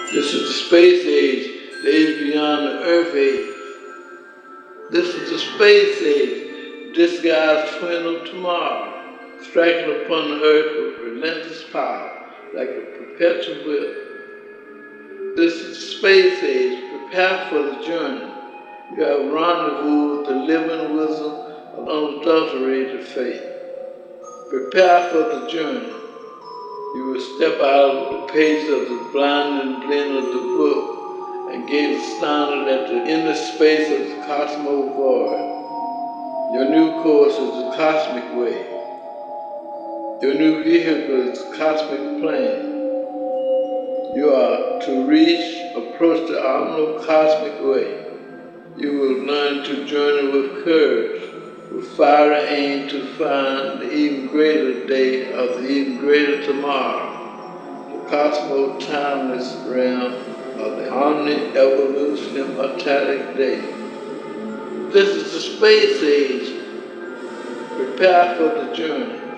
This is the space age, the age beyond the Earth age. This is the space age, this guy's twin of tomorrow, striking upon the Earth with relentless power, like a perpetual whip. This is the space age, prepare for the journey. You have rendezvous with the living wisdom of unadulterated faith. Prepare for the journey. You will step out of the page of the blinding blend of the book and gaze astounded at the endless space of the cosmos void. Your new course is the cosmic way. Your new vehicle is the cosmic plane. You are to approach the unknown cosmic way. You will learn to journey with courage, with fiery aim to find the even greater day of the even greater tomorrow, the cosmos timeless realm of the omni-evolution immortalic day. This is the space age. Prepare for the journey.